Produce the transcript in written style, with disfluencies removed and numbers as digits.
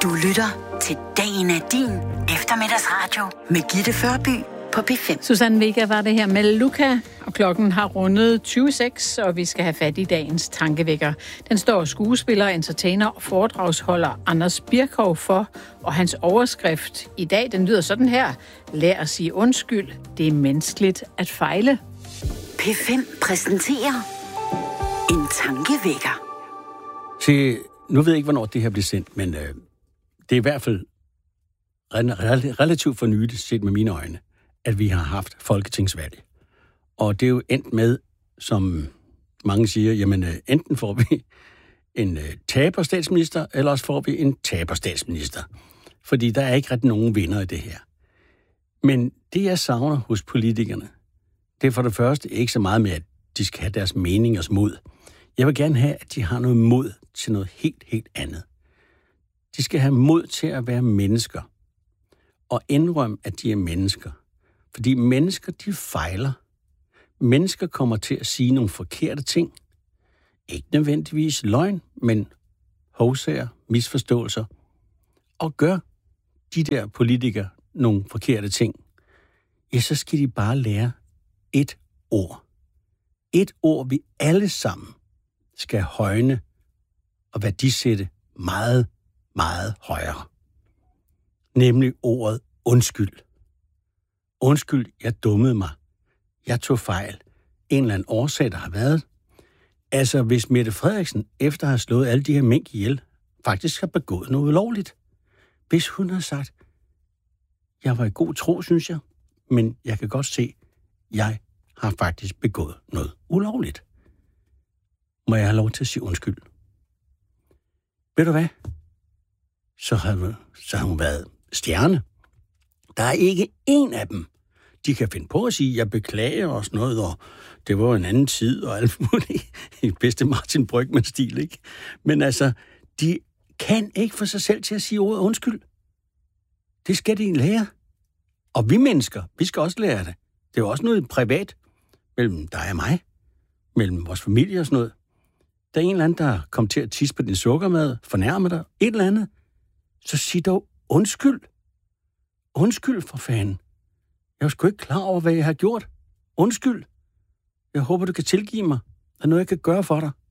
Du lytter til Dagen er din eftermiddagsradio med Gitte Førby på P5. Susanne Vega var det her med Luca, og klokken har rundet 26, og vi skal have fat i dagens tankevækker. Den står skuespiller, entertainer og foredragsholder Anders Birkov for, og hans overskrift i dag, den lyder sådan her: Lær at sige undskyld, det er menneskeligt at fejle. P5 præsenterer en tankevækker. Se, nu ved jeg ikke, hvornår det her bliver sendt, men det er i hvert fald relativt for nyligt set med mine øjne, at vi har haft folketingsvalg. Og det er jo endt med, som mange siger, jamen enten får vi en taberstatsminister, eller også får vi en taberstatsminister. Fordi der er ikke rigtig nogen vinder i det her. Men det, jeg savner hos politikerne, det er for det første ikke så meget med, at de skal have deres meningers mod. Jeg vil gerne have, at de har noget mod til noget helt andet. De skal have mod til at være mennesker. Og indrømme, at de er mennesker. Fordi mennesker, de fejler. Mennesker kommer til at sige nogle forkerte ting. Ikke nødvendigvis løgn, men hovsager, misforståelser. Og gør de der politikere nogle forkerte ting, ja, så skal de bare lære et ord. Et ord, vi alle sammen skal højne og værdisætte meget, meget højere. Nemlig ordet undskyld. Undskyld, jeg dummede mig. Jeg tog fejl. En eller anden årsag, der har været. Altså, hvis Mette Frederiksen, efter at have slået alle de her mink ihjel, faktisk har begået noget ulovligt. Hvis hun har sagt, jeg var i god tro, synes jeg, men jeg kan godt se, jeg har faktisk begået noget ulovligt. Må jeg have lov til at sige undskyld? Ved du hvad? Så har hun været stjerne. Der er ikke én af dem. De kan finde på at sige, jeg beklager og sådan noget, og det var en anden tid, og alt muligt. I bedste Martin Brygmann-stil, ikke? Men altså, de kan ikke få sig selv til at sige ordet undskyld. Det skal de lære. Og vi mennesker, vi skal også lære det. Det er jo også noget privat mellem dig og mig, mellem vores familie og sådan noget. Der er en eller anden, der kom til at tisse på din sukkermad, fornærmer dig, et eller andet, så sig dog undskyld. Undskyld for fanden. Jeg var sgu ikke klar over, hvad jeg har gjort. Undskyld. Jeg håber, du kan tilgive mig. Der er noget, jeg kan gøre for dig.